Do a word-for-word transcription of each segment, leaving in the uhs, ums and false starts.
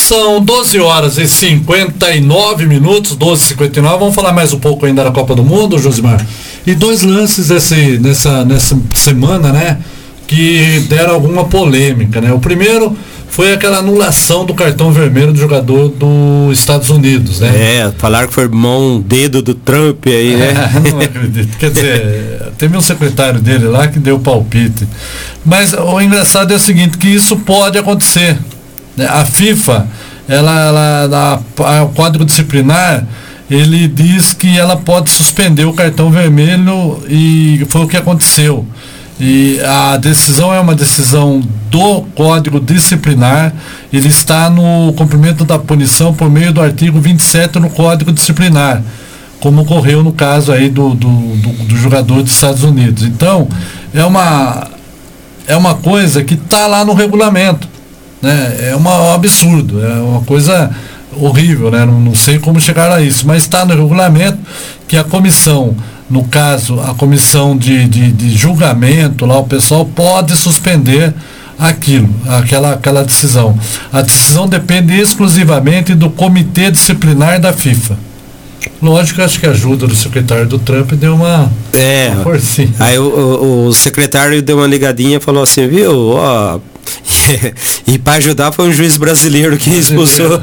São doze horas e cinquenta e nove minutos, doze e cinquenta e nove. Vamos falar mais um pouco ainda da Copa do Mundo, Josimar. E dois lances desse, nessa, nessa semana, né, que deram alguma polêmica, né? O primeiro foi aquela anulação do cartão vermelho do jogador dos Estados Unidos, né? É, falaram que foi mão, dedo do Trump aí, né? É, não acredito. Quer dizer, teve um secretário dele lá que deu palpite. Mas o engraçado é o seguinte, que isso pode acontecer. A FIFA, ela, ela, a, o Código Disciplinar, ele diz que ela pode suspender o cartão vermelho e foi o que aconteceu. E a decisão é uma decisão do Código Disciplinar, ele está no cumprimento da punição por meio do artigo vinte e sete no Código Disciplinar, como ocorreu no caso aí do, do, do, do jogador dos Estados Unidos. Então, é uma, é uma coisa que está lá no regulamento, né? É uma, um absurdo, é uma coisa horrível, né? Não, não sei como chegar a isso, mas está no regulamento que a comissão, no caso, a comissão de, de, de julgamento, lá o pessoal pode suspender aquilo, aquela, aquela decisão. A decisão depende exclusivamente do Comitê Disciplinar da FIFA. Lógico, acho que a ajuda do secretário do Trump deu uma, é, uma forcinha. Aí o, o, o secretário deu uma ligadinha e falou assim, viu, ó... E para ajudar foi um juiz brasileiro que expulsou.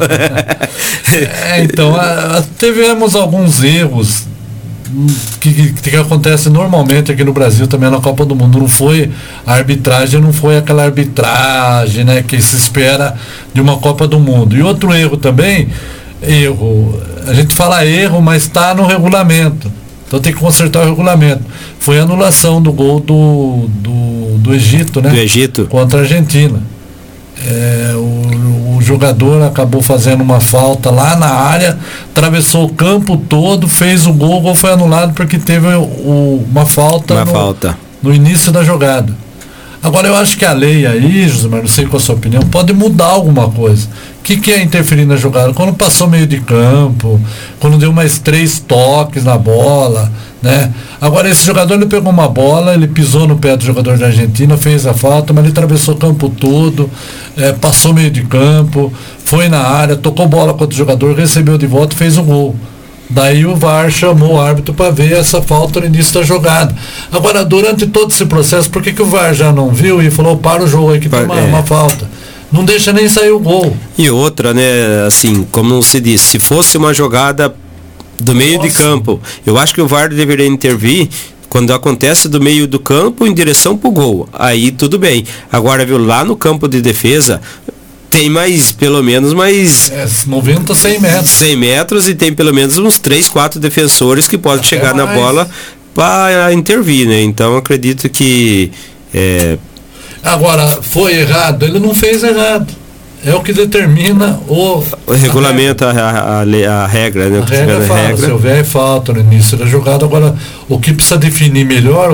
É, então, a, a, tivemos alguns erros que, que, que acontecem normalmente aqui no Brasil também na Copa do Mundo. Não foi a arbitragem, não foi aquela arbitragem, né, que se espera de uma Copa do Mundo. E outro erro também, erro, a gente fala erro, mas está no regulamento. Então tem que consertar o regulamento. Foi a anulação do gol do, do, do Egito, né? Do Egito. Contra a Argentina. É, o, o jogador acabou fazendo uma falta lá na área, atravessou o campo todo, fez o gol, o gol foi anulado porque teve o, uma falta, uma no, falta no início da jogada. Agora eu acho que a lei aí, Josimar, não sei qual a sua opinião, pode mudar alguma coisa. O que, que é interferir na jogada? Quando passou meio de campo, quando deu mais três toques na bola, né? Agora esse jogador, ele pegou uma bola, ele pisou no pé do jogador da Argentina, fez a falta, mas ele atravessou o campo todo, é, passou meio de campo, foi na área, tocou bola contra o jogador, recebeu de volta e fez o gol. Daí o V A R chamou o árbitro para ver essa falta no início da jogada. Agora, durante todo esse processo, por que, que o V A R já não viu e falou, para o jogo aí que tem uma, é. uma falta? Não deixa nem sair o gol. E outra, né, assim, como se diz, se fosse uma jogada do meio Nossa. de campo, eu acho que o V A R deveria intervir quando acontece do meio do campo em direção pro gol. Aí tudo bem. Agora, viu, lá no campo de defesa, tem mais, pelo menos mais... É, noventa, cem metros. cem metros e tem pelo menos uns três, quatro defensores que podem Até chegar mais. na bola para intervir, né? Então, acredito que... É... Agora, foi errado? Ele não fez errado. É o que determina o... O regulamento, a, a, a, a regra, né? A regra fala, regra. Se houver falta no início da jogada. Agora, o que precisa definir melhor,